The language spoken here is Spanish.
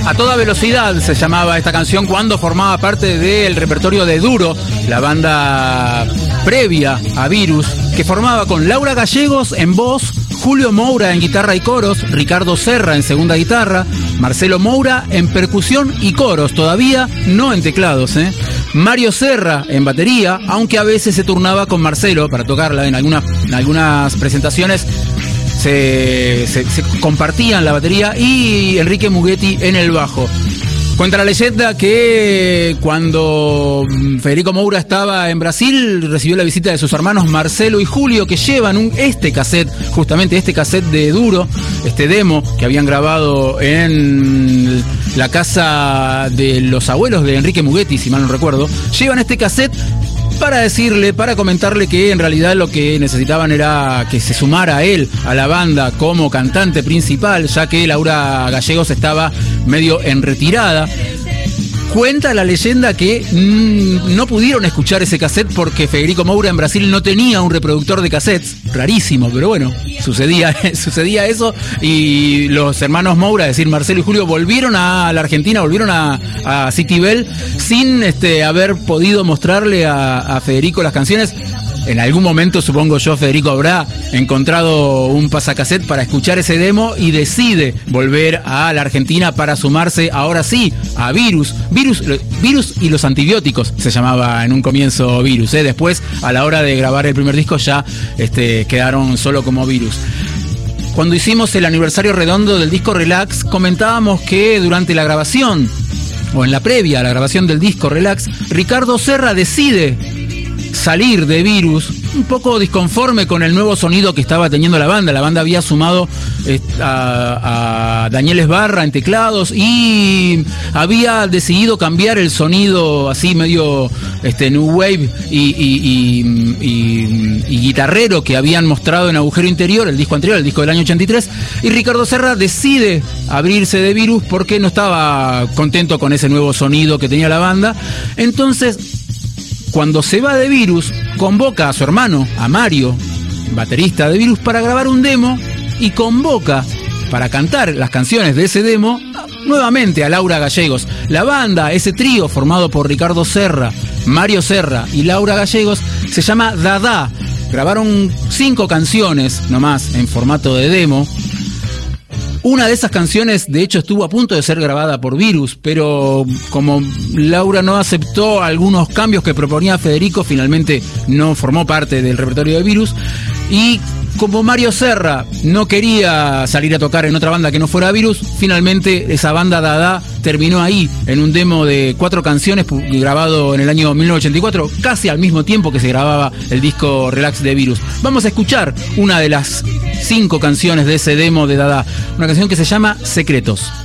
A toda velocidad se llamaba esta canción cuando formaba parte del repertorio de Duro, la banda previa a Virus, que formaba con Laura Gallegos en voz, Julio Moura en guitarra y coros, Ricardo Serra en segunda guitarra, Marcelo Moura en percusión y coros, todavía no en teclados, Mario Serra en batería, aunque a veces se turnaba con Marcelo para tocarla en algunas presentaciones. Se compartían la batería, y Enrique Mughetti en el bajo. Cuenta la leyenda que cuando Federico Moura estaba en Brasil, recibió la visita de sus hermanos Marcelo y Julio, que llevan este cassette de Duro, este demo que habían grabado en la casa de los abuelos de Enrique Mughetti, si mal no recuerdo. Llevan este cassette para comentarle que en realidad lo que necesitaban era que se sumara él a la banda como cantante principal, ya que Laura Gallegos estaba medio en retirada. Cuenta la leyenda que no pudieron escuchar ese cassette porque Federico Moura en Brasil no tenía un reproductor de cassettes. Rarísimo, pero bueno, sucedía eso, y los hermanos Moura, es decir, Marcelo y Julio, volvieron a la Argentina, volvieron a City Bell sin haber podido mostrarle a Federico las canciones. En algún momento, supongo yo, Federico habrá encontrado un pasacassette para escuchar ese demo y decide volver a la Argentina para sumarse, ahora sí, a Virus. Virus y los antibióticos se llamaba en un comienzo Virus. Después, a la hora de grabar el primer disco, ya quedaron solo como Virus. Cuando hicimos el aniversario redondo del disco Relax, comentábamos que durante la grabación, o en la previa a la grabación del disco Relax, Ricardo Serra decide salir de Virus, un poco disconforme con el nuevo sonido que estaba teniendo la banda. La banda había sumado a Daniel Esbarra en teclados y había decidido cambiar el sonido así medio new wave y guitarrero que habían mostrado en Agujero Interior, el disco anterior, el disco del año 83, y Ricardo Serra decide abrirse de Virus porque no estaba contento con ese nuevo sonido que tenía la banda. Entonces, cuando se va de Virus, convoca a su hermano, a Mario, baterista de Virus, para grabar un demo, y convoca para cantar las canciones de ese demo nuevamente a Laura Gallegos. La banda, ese trío formado por Ricardo Serra, Mario Serra y Laura Gallegos, se llama Dada. Grabaron 5 canciones nomás en formato de demo. Una de esas canciones, de hecho, estuvo a punto de ser grabada por Virus, pero como Laura no aceptó algunos cambios que proponía Federico, finalmente no formó parte del repertorio de Virus. Y como Mario Serra no quería salir a tocar en otra banda que no fuera Virus, finalmente esa banda Dada terminó ahí, en un demo de 4 canciones grabado en el año 1984, casi al mismo tiempo que se grababa el disco Relax de Virus. Vamos a escuchar una de las 5 canciones de ese demo de Dada, una canción que se llama Secretos.